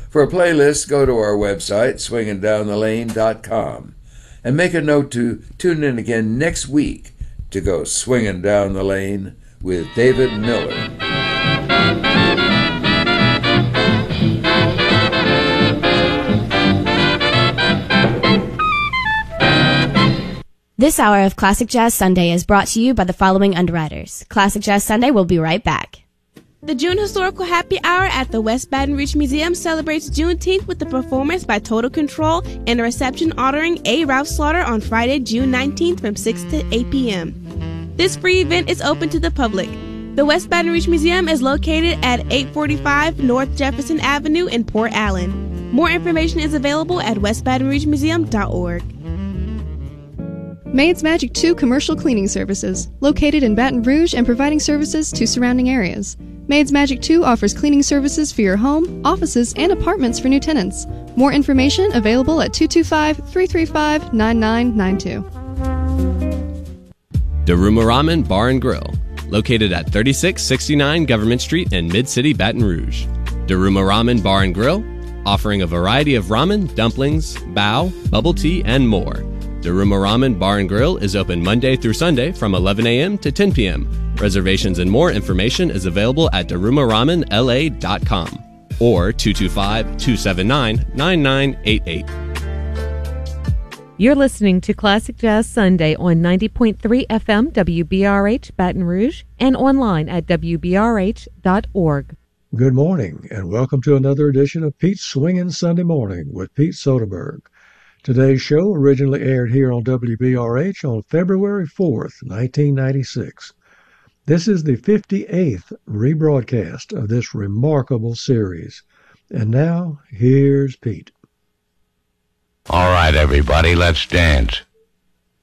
For a playlist, go to our website, swingindownthelane.com, and make a note to tune in again next week to go swinging down the lane with David Miller. This hour of Classic Jazz Sunday is brought to you by the following underwriters. Classic Jazz Sunday will be right back. The June Historical Happy Hour at the West Baton Rouge Museum celebrates Juneteenth with a performance by Total Control and a reception honoring A. Ralph Slaughter on Friday, June 19th from 6 to 8 p.m. This free event is open to the public. The West Baton Rouge Museum is located at 845 North Jefferson Avenue in Port Allen. More information is available at westbatonrougemuseum.org. Maid's Magic 2 Commercial Cleaning Services, located in Baton Rouge and providing services to surrounding areas. Maid's Magic 2 offers cleaning services for your home, offices, and apartments for new tenants. More information available at 225-335-9992. Daruma Ramen Bar and Grill, located at 3669 Government Street in Mid-City, Baton Rouge. Daruma Ramen Bar and Grill, offering a variety of ramen, dumplings, bao, bubble tea, and more. Daruma Ramen Bar and Grill is open Monday through Sunday from 11 a.m. to 10 p.m. Reservations and more information is available at darumaramenla.com or 225-279-9988. You're listening to Classic Jazz Sunday on 90.3 FM WBRH Baton Rouge and online at WBRH.org. Good morning and welcome to another edition of Pete's Swingin' Sunday Morning with Pete Soderberg. Today's show originally aired here on WBRH on February 4th, 1996. This is the 58th rebroadcast of this remarkable series. And now, here's Pete. All right, everybody, let's dance.